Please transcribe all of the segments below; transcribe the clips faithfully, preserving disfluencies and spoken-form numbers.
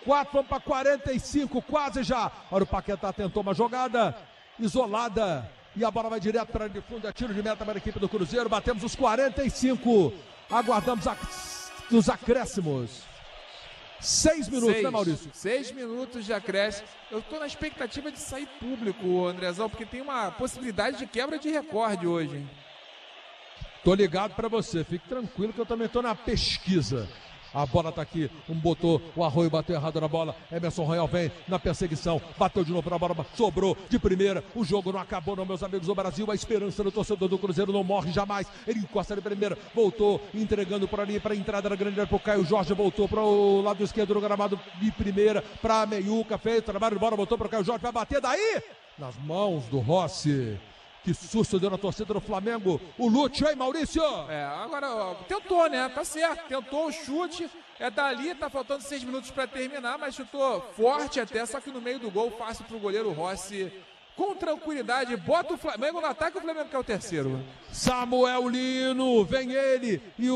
quatro, vamos para quarenta e cinco, quase já. Olha, o Paquetá tentou uma jogada isolada e a bola vai direto para de fundo, é tiro de meta para a equipe do Cruzeiro. Batemos os quarenta e cinco, aguardamos a, os acréscimos. Seis minutos, seis, né, Maurício? Seis minutos de acréscimo. Eu tô na expectativa de sair público, Andrezão, porque tem uma possibilidade de quebra de recorde hoje, hein? Tô ligado pra você, fique tranquilo que eu também tô na pesquisa. A bola tá aqui, um botou, o Arroio bateu errado na bola, Emerson Royal vem na perseguição, bateu de novo na bola, sobrou de primeira, o jogo não acabou não, meus amigos do Brasil, a esperança do torcedor do Cruzeiro não morre jamais, ele encosta de primeira, voltou, entregando por ali, para a entrada da grande área pro Caio Jorge, voltou para o lado esquerdo do gramado de primeira, pra Meiuca, fez o trabalho de bola, voltou para o Caio Jorge, vai bater daí, nas mãos do Rossi. Que susto deu na torcida do Flamengo. O Lúcio, hein, Maurício? É, agora ó, tentou, né? Tá certo. Tentou o chute. É dali, tá faltando seis minutos pra terminar, mas chutou forte até, só que no meio do gol, fácil pro goleiro Rossi. Com tranquilidade, bota o Flamengo no ataque, o Flamengo que é o terceiro. Samuel Lino, vem ele. E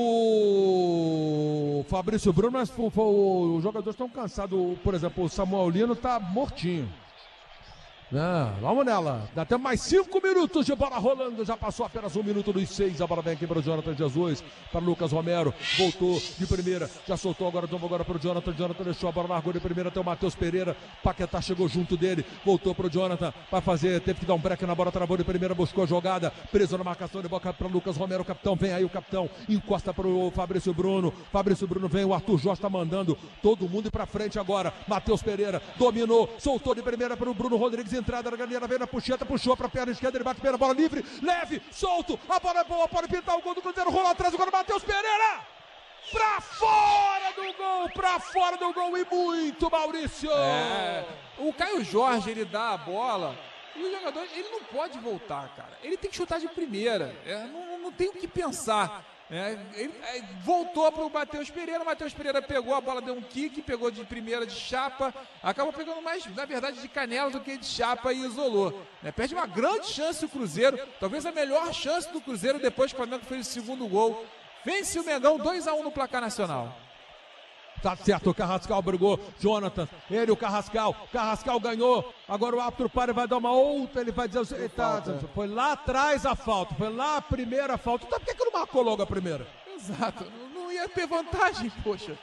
o Fabrício Bruno, mas os jogadores estão cansados. Por exemplo, o Samuel Lino tá mortinho. Não, vamos nela, dá até mais cinco minutos de bola rolando, já passou apenas um minuto dos seis, a bola vem aqui para o Jonathan Jesus, para o Lucas Romero, voltou de primeira, já soltou agora, tomou agora para o Jonathan, Jonathan deixou a bola, largou de primeira até o Matheus Pereira, Paquetá chegou junto dele, voltou para o Jonathan, vai fazer, teve que dar um break na bola, travou de primeira, buscou a jogada, preso na marcação de boca para o Lucas Romero, o capitão, vem aí o capitão, encosta para o Fabrício Bruno, Fabrício Bruno vem, o Arthur Jorge está mandando todo mundo ir para frente agora, Matheus Pereira, dominou, soltou de primeira para o Bruno Rodrigues, entrada na galera, veio na puxeta, puxou para a perna esquerda, ele bate pela bola livre, leve, solto, a bola é boa, pode pintar o gol do Cruzeiro, rola atrás, agora Matheus Pereira, pra fora do gol, pra fora do gol e muito, Maurício. É, o Caio Jorge, ele dá a bola e o jogador, ele não pode voltar, cara, ele tem que chutar de primeira, é, não, não tem o que pensar. É, ele é, voltou para o Matheus Pereira, o Matheus Pereira pegou a bola, deu um kick, pegou de primeira de chapa, acabou pegando mais, na verdade, de canela do que de chapa e isolou. Né? Perde uma grande chance o Cruzeiro, talvez a melhor chance do Cruzeiro depois que o Flamengo fez o segundo gol. Vence o Mengão dois a um no placar nacional. Tá certo, o Carrascal brigou, Jonathan, ele, o Carrascal, Carrascal ganhou, agora o árbitro para e vai dar uma outra, ele vai dizer, ele tá, foi lá atrás a falta, foi lá a primeira falta, então por que que não marcou logo a primeira? Exato, não ia ter vantagem, poxa.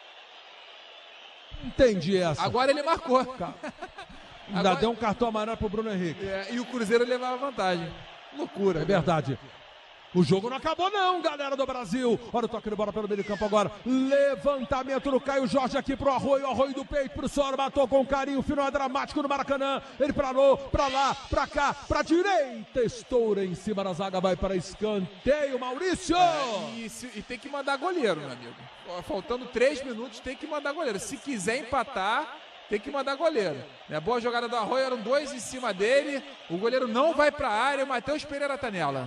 Entendi essa. Agora ele marcou. Ainda Agora... deu um cartão amarelo pro Bruno Henrique. É, e o Cruzeiro levava vantagem, loucura. É verdade. O jogo não acabou não, galera do Brasil. Olha o toque de bola pelo meio de campo agora. Levantamento do Caio Jorge aqui pro Arroio. Arroio do peito pro Soro. Matou com carinho. O final é dramático no Maracanã. Ele pra lá, pra lá, pra cá, pra direita. Estoura em cima da zaga. Vai para escanteio, Maurício. É, e, se, e tem que mandar goleiro, meu amigo. Faltando três minutos, tem que mandar goleiro. Se quiser empatar, tem que mandar goleiro. Né? Boa jogada do Arroio. Eram dois em cima dele. O goleiro não vai pra área. O Matheus Pereira tá nela.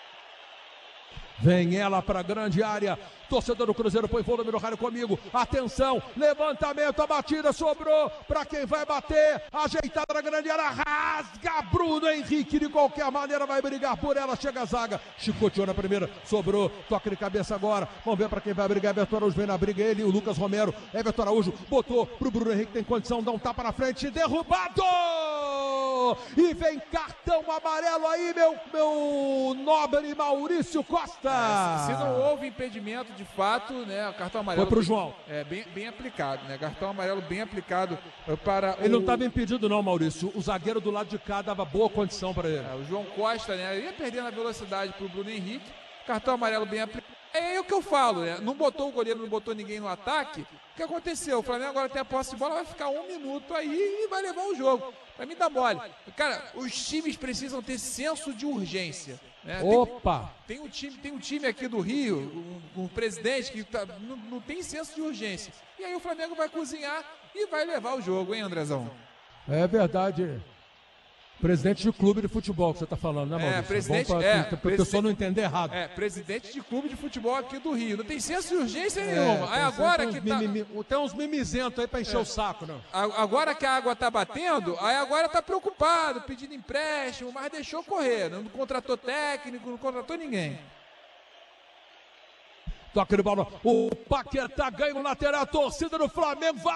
Vem ela para a grande área. Torcedor do Cruzeiro põe volume no rádio comigo. Atenção, levantamento, a batida sobrou para quem vai bater. Ajeitada na grande área, rasga Bruno Henrique. De qualquer maneira vai brigar por ela. Chega a zaga, chicoteou na primeira, sobrou. Toque de cabeça agora. Vamos ver para quem vai brigar. Everton Araújo vem na briga. Ele, o Lucas Romero. Everton Araújo botou pro Bruno Henrique. Tem condição, dá um tapa na frente. Derrubado! E vem cartão amarelo aí, meu, meu nobre Maurício Costa. É, se não houve impedimento de fato, né, o cartão amarelo foi pro João. É bem, bem aplicado, né? Cartão amarelo bem aplicado para ele o... não estava impedido não, Maurício. O zagueiro do lado de cá dava boa condição para ele. É, o João Costa, né, ia perdendo a velocidade pro Bruno Henrique. Cartão amarelo bem aplicado. É o que eu falo, né? Não botou o goleiro, não botou ninguém no ataque. O que aconteceu? O Flamengo agora tem a posse de bola, vai ficar um minuto aí e vai levar o jogo. Pra mim dá mole. Cara, os times precisam ter senso de urgência. Né? Opa! Tem, tem, um time, tem um time aqui do Rio, um, um presidente que tá, não, não tem senso de urgência. E aí o Flamengo vai cozinhar e vai levar o jogo, hein, Andrezão? É verdade. Presidente de clube de futebol que você está falando, né, Maurício? É, presidente, pra, é, para o pessoal não entender errado. É, presidente de clube de futebol aqui do Rio. Não tem senso de urgência nenhuma. É, aí agora que tá... Mimimi, tem uns mimizentos aí para encher é. o saco, não? Agora que a água tá batendo, aí agora tá preocupado, pedindo empréstimo, mas deixou correr. Não contratou técnico, não contratou ninguém. Toque de bola. O Paquetá ganha no lateral, a torcida do Flamengo vai